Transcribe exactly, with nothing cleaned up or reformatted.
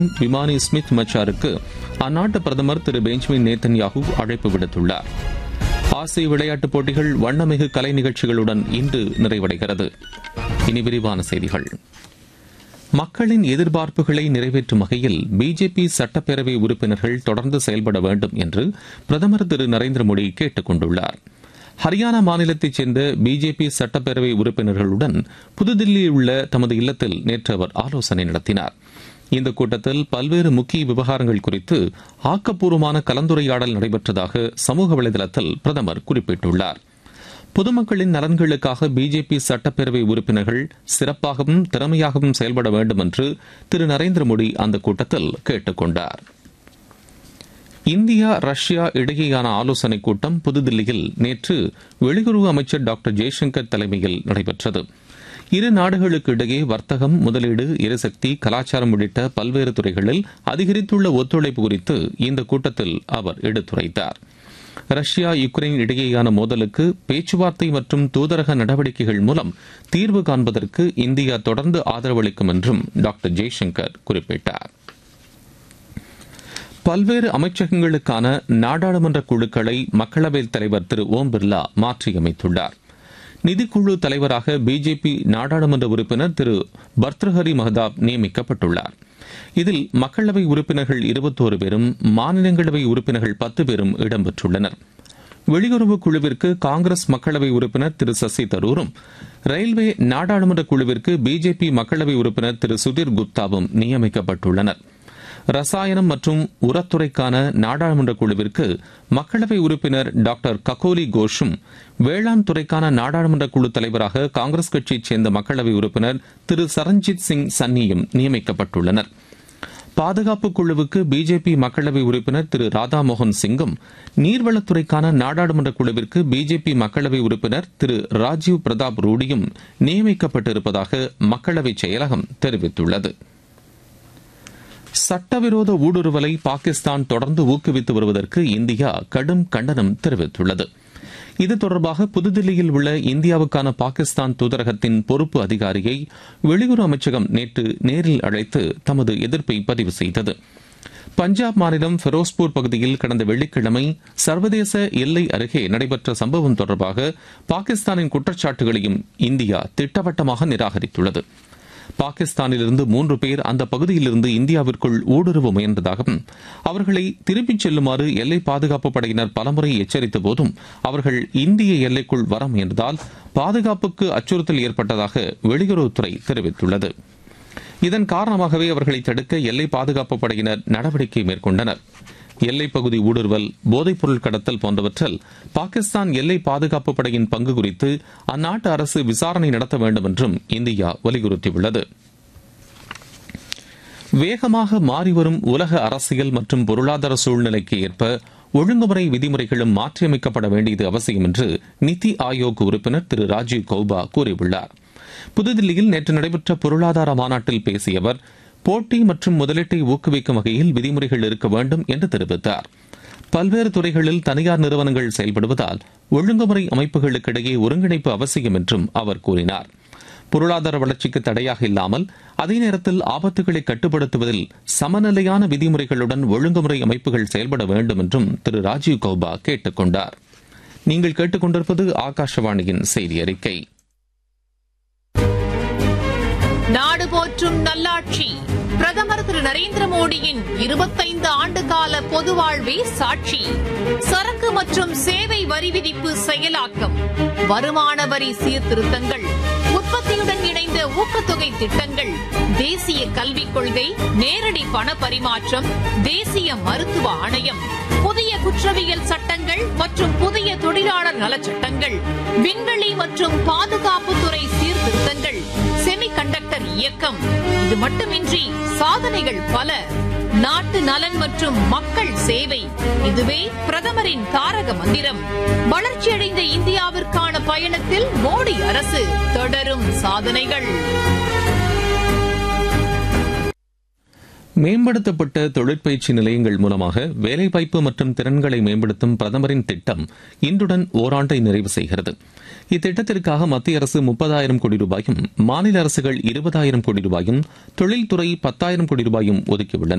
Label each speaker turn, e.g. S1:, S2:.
S1: விமானி ஸ்மித் மச்சாருக்கு அந்நாட்டு பிரதமர் திரு பெஞ்சமின் நேத்தன்யாகு அழைப்பு விடுத்துள்ளார். ஆசிய விளையாட்டுப் போட்டிகள் வண்ணமிகு கலை நிகழ்ச்சிகளுடன் இன்று நிறைவடைகிறது. இனி விரிவான செய்திகள். மக்களின் எதிர்பார்ப்புகளை நிறைவேற்றும் வகையில் பிஜேபி சட்டப்பேரவை உறுப்பினர்கள் தொடர்ந்து செயல்பட வேண்டும் என்று பிரதமர் திரு நரேந்திர மோடி கேட்டுக் கொண்டுள்ளார். ஹரியானா மாநிலத்தைச் சேர்ந்த பிஜேபி சட்டப்பேரவை உறுப்பினர்களுடன் புதுதில்லியில் உள்ள தமது இல்லத்தில் நேற்று அவர் ஆலோசனை நடத்தினார். இந்த கூட்டத்தில் பல்வேறு முக்கிய விவகாரங்கள் குறித்து ஆக்கப்பூர்வமான கலந்துரையாடல் நடைபெற்றதாக சமூக வலைதளத்தில் பிரதமர் குறிப்பிட்டுள்ளார். பொதுமக்களின் நலன்களுக்காக பிஜேபி சட்டப்பேரவை உறுப்பினர்கள் சிறப்பாகவும் திறமையாகவும் செயல்பட வேண்டும் என்று திரு நரேந்திர மோடி அந்த கூட்டத்தில் கேட்டுக் கொண்டார். இந்தியா ரஷ்யா இடையேயான ஆலோசனைக் கூட்டம் புதுதில்லியில் நேற்று வெளியுறவு அமைச்சர் டாக்டர் ஜெய்சங்கர் தலைமையில் நடைபெற்றது. இரு நாடுகளுக்கு இடையே வர்த்தகம், முதலீடு, எரிசக்தி, கலாச்சாரம் உள்ளிட்ட பல்வேறு துறைகளில் அதிகரித்துள்ள ஒத்துழைப்பு குறித்து இந்த கூட்டத்தில் அவர் எடுத்துரைத்தார். ரஷ்யா யுக்ரைன் இடையேயான மோதலுக்கு பேச்சுவார்த்தை மற்றும் தூதரக நடவடிக்கைகள் மூலம் தீர்வு காண்பதற்கு இந்தியா தொடர்ந்து ஆதரவு அளிக்கும் என்றும் டாக்டர் ஜெய்சங்கர் குறிப்பிட்டார். பல்வேறு அமைச்சகங்களுக்கான நாடாளுமன்ற குழுக்களை மக்களவைத் தலைவர் திரு ஓம் பிர்லா மாற்றியமைத்துள்ளார். நிதிக்குழு தலைவராக பிஜேபி நாடாளுமன்ற உறுப்பினர் திரு பர்த்ருஹரி மஹதாப் நியமிக்கப்பட்டுள்ளார். இதில் மக்களவை உறுப்பினர்கள் இருபத்தோரு பேரும் மாநிலங்களவை உறுப்பினர்கள் பத்து பேரும் இடம்பெற்றுள்ளனர். வெளியுறவு குழுவிற்கு காங்கிரஸ் மக்களவை உறுப்பினர் திரு சசி தரூரும், ரயில்வே நாடாளுமன்ற குழுவிற்கு பிஜேபி மக்களவை உறுப்பினர் திரு சுதீர் குப்தாவும் நியமிக்கப்பட்டுள்ளனர். ரசாயனம் மற்றும் உரத்துறைக்கான நாடாளுமன்ற குழுவிற்கு மக்களவை உறுப்பினர் டாக்டர் ககோலி கோஷும், வேளாண் துறைக்கான நாடாளுமன்ற குழு தலைவராக காங்கிரஸ் கட்சியைச் சேர்ந்த மக்களவை உறுப்பினர் திரு சரண்ஜித் சிங் சன்னியும் நியமிக்கப்பட்டுள்ளனர். பாதுகாப்பு குழுவுக்கு பிஜேபி மக்களவை உறுப்பினர் திரு ராதாமோகன் சிங்கும், நீர்வளத்துறைக்கான நாடாளுமன்ற குழுவிற்கு பிஜேபி மக்களவை உறுப்பினர் திரு ராஜீவ் பிரதாப் ரூடியும் நியமிக்கப்பட்டிருப்பதாக மக்களவை செயலகம் தெரிவித்துள்ளது. சட்டவிரோத ஊடுருவலை பாகிஸ்தான் தொடர்ந்து ஊக்குவித்து வருவதற்கு இந்தியா கடும் கண்டனம் தெரிவித்துள்ளது. இது தொடர்பாக புதுதில்லியில் உள்ள இந்தியாவுக்கான பாகிஸ்தான் தூதரகத்தின் பொறுப்பு அதிகாரியை வெளியுறவு அமைச்சகம் நேற்று நேரில் அழைத்து தமது எதிர்ப்பை பதிவு செய்தது. பஞ்சாப் மாநிலம் ஃபெரோஸ்பூர் பகுதியில் கடந்த வெள்ளிக்கிழமை சர்வதேச எல்லை அருகே நடைபெற்ற சம்பவம் தொடர்பாக பாகிஸ்தானின் குற்றச்சாட்டுகளையும் இந்தியா திட்டவட்டமாக நிராகரித்துள்ளது. பாகிஸ்தானிலிருந்து மூன்று பேர் அந்த பகுதியிலிருந்து இந்தியாவிற்குள் ஊடுருவ முயன்றதாகவும் அவர்களை திருப்பிச் செல்லுமாறு எல்லை பாதுகாப்பு படையினர் பலமுறை எச்சரித்த போதும் அவர்கள் இந்திய எல்லைக்குள் வர முயன்றதால் பாதுகாப்புக்கு அச்சுறுத்தல் ஏற்பட்டதாக வெளியுறவுத்துறை தெரிவித்துள்ளது. இதன் காரணமாகவே அவர்களை தடுக்க எல்லை பாதுகாப்பு படையினர் நடவடிக்கை மேற்கொண்டனர். எல்லைப்பகுதி ஊடுருவல், போதைப்பொருள் கடத்தல் போன்றவற்றில் பாகிஸ்தான் எல்லை பாதுகாப்பு படையின் பங்கு குறித்து அந்நாட்டு அரசு விசாரணை நடத்த வேண்டும் என்றும் இந்தியா வலியுறுத்தியுள்ளது. வேகமாக மாறிவரும் உலக அரசியல் மற்றும் பொருளாதார சூழ்நிலைக்கு ஏற்ப ஒழுங்குமுறை விதிமுறைகளும் மாற்றியமைக்கப்பட வேண்டியது அவசியம் என்று நிதி ஆயோக் உறுப்பினர் திரு ராஜீவ் கௌபா கூறியுள்ளார். புதுதில்லியில் நேற்று நடைபெற்ற பொருளாதார மாநாட்டில் பேசிய அவர், போட்டி மற்றும் முதலீட்டை ஊக்குவிக்கும் வகையில் விதிமுறைகள் இருக்க வேண்டும் என்று தெரிவித்தார். பல்வேறு துறைகளில் தனியார் நிறுவனங்கள் செயல்படுவதால் ஒழுங்குமுறை அமைப்புகளுக்கிடையே ஒருங்கிணைப்பு அவசியம் என்றும் அவர் கூறினார். பொருளாதார வளர்ச்சிக்கு தடையாக இல்லாமல் அதே நேரத்தில் ஆபத்துகளை கட்டுப்படுத்துவதில் சமநிலையான விதிமுறைகளுடன் ஒழுங்குமுறை அமைப்புகள் செயல்பட வேண்டும் என்றும் திரு ராஜீவ் கௌபா கேட்டுக் கொண்டார். நீங்கள் கேட்டுக்கொண்டிருப்பது ஆகாஷவாணியின் செய்தி அறிக்கை.
S2: நாடு போற்றும் நல்லாட்சி பிரதமர் திரு நரேந்திர மோடியின் இருபத்தைந்து ஆண்டு கால பொது வாழ்வே சாட்சி. சரக்கு மற்றும் சேவை வரி விதிப்பு செயலாக்கம், வருமான வரி சீர்திருத்தங்கள், உற்பத்தியுடன் இணைந்த ஊக்கத்தொகை திட்டங்கள், தேசிய கல்விக் கொள்கை, நேரடி பண பரிமாற்றம், தேசிய மருத்துவ ஆணையம், புதிய குற்றவியல் சட்டங்கள் மற்றும் புதிய தொழிலாளர் நலச்சட்டங்கள், விண்வெளி மற்றும் பாதுகாப்புத்துறை சீர்திருத்தங்கள், செமிகண்டக்டர் இயக்கம். இது மட்டுமின்றி சாதனைகள் பல. நாட்டு நலன் மற்றும் மக்கள் சேவை, இதுவே பிரதமரின் தாரக மந்திரம். வளர்ச்சியடைந்த இந்தியாவிற்கான பயணத்தில் மோடி அரசு தொடரும் சாதனைகள்.
S1: மேம்படுத்தப்பட்ட தொழிற்பயிற்சி நிலையங்கள் மூலமாக வேலைவாய்ப்பு மற்றும் திறன்களை மேம்படுத்தும் பிரதமரின் திட்டம் இன்றுடன் ஓராண்டை நிறைவு செய்கிறது. இத்திட்டத்திற்காக மத்திய அரசு முப்பதாயிரம் கோடி ரூபாயும் மாநில அரசுகள் இருபதாயிரம் கோடி ரூபாயும் தொழில்துறை பத்தாயிரம் கோடி ரூபாயும் ஒதுக்கியுள்ளன.